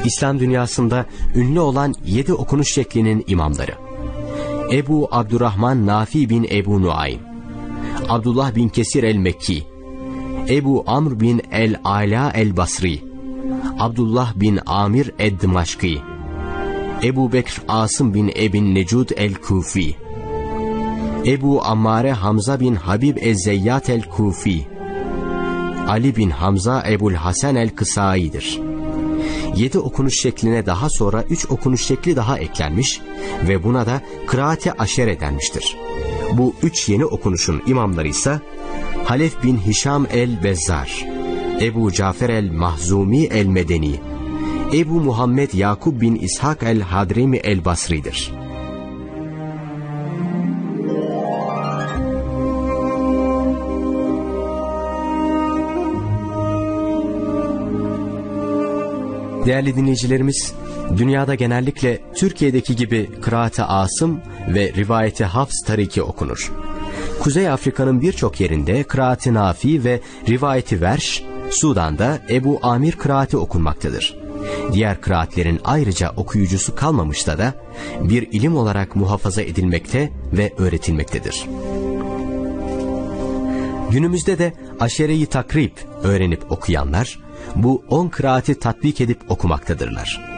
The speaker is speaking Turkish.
İslam dünyasında ünlü olan 7 okunuş şeklinin imamları: Ebu Abdurrahman Nafi bin Ebu Nuaym, Abdullah bin Kesir el-Mekki, Ebu Amr bin el-Ala el-Basri, Abdullah bin Amir el-Dimaşki, Ebu Bekr Asım bin Ebin Necud el-Kufi, Ebu Ammare Hamza bin Habib el-Zeyyat el-Kufi, Ali bin Hamza Ebul Hasan el-Kısai'dir. 7 okunuş şekline daha sonra 3 okunuş şekli daha eklenmiş ve buna da kıraat-ı aşere denmiştir. Bu 3 yeni okunuşun imamları ise Halef bin Hişam el-Bezzar, Ebu Cafer el-Mahzumi el-Medeni, Ebu Muhammed Yakub bin İshak el-Hadrimi el-Basri'dir. Değerli dinleyicilerimiz, dünyada genellikle Türkiye'deki gibi kıraat-ı Asım ve rivayeti Hafs tariki okunur. Kuzey Afrika'nın birçok yerinde kıraat-ı Nafi ve rivayeti Verş, Sudan'da Ebu Amir kıraati okunmaktadır. Diğer kıraatlerin ayrıca okuyucusu kalmamışta da bir ilim olarak muhafaza edilmekte ve öğretilmektedir. Günümüzde de aşere-i takrib öğrenip okuyanlar bu 10 kıraati tatbik edip okumaktadırlar.